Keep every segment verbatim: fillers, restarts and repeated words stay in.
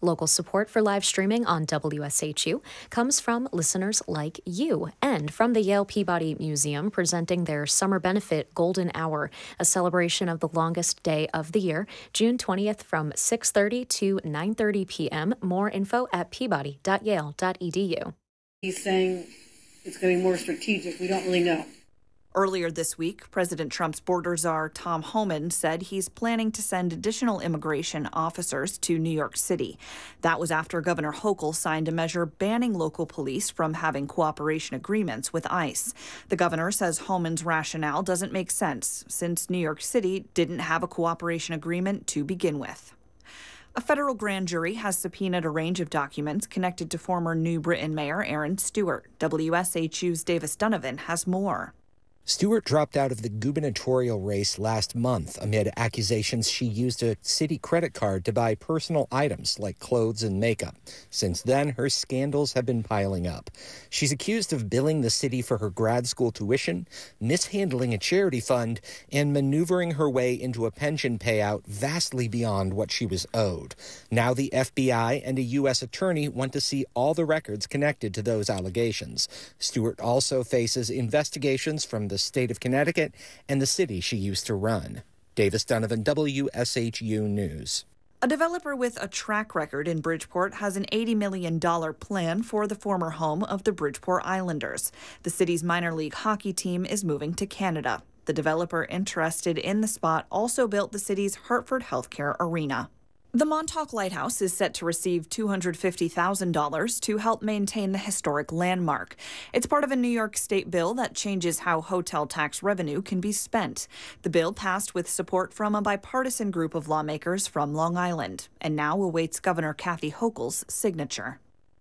Local support for live streaming on W S H U comes from listeners like you and from the Yale Peabody Museum presenting their Summer Benefit Golden Hour, a celebration of the longest day of the year, June twentieth from six thirty to nine thirty p.m. More info at peabody dot yale dot e d u. He's saying it's going to be more strategic. We don't really know. Earlier this week, President Trump's border czar Tom Homan said he's planning to send additional immigration officers to New York City. That was after Governor Hochul signed a measure banning local police from having cooperation agreements with ICE. The governor says Homan's rationale doesn't make sense since New York City didn't have a cooperation agreement to begin with. A federal grand jury has subpoenaed a range of documents connected to former New Britain Mayor Aaron Stewart. W S H U's Davis Donovan has more. Stewart dropped out of the gubernatorial race last month amid accusations she used a city credit card to buy personal items like clothes and makeup. Since then, her scandals have been piling up. She's accused of billing the city for her grad school tuition, mishandling a charity fund, and maneuvering her way into a pension payout vastly beyond what she was owed. Now the F B I and a U S attorney want to see all the records connected to those allegations. Stewart also faces investigations from the the state of Connecticut and the city she used to run. Davis Donovan, W S H U News. A developer with a track record in Bridgeport has an eighty million dollars plan for the former home of the Bridgeport Islanders. The city's minor league hockey team is moving to Canada. The developer interested in the spot also built the city's Hartford Healthcare Arena. The Montauk Lighthouse is set to receive two hundred fifty thousand dollars to help maintain the historic landmark. It's part of a New York State bill that changes how hotel tax revenue can be spent. The bill passed with support from a bipartisan group of lawmakers from Long Island and now awaits Governor Kathy Hochul's signature.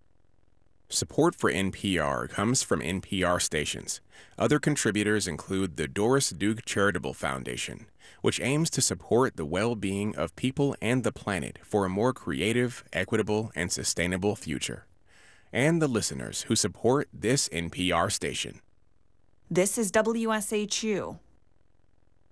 Support for N P R comes from N P R stations. Other contributors include the Doris Duke Charitable Foundation, which aims to support the well-being of people and the planet for a more creative, equitable, and sustainable future. And the listeners who support this N P R station. This is W S H U.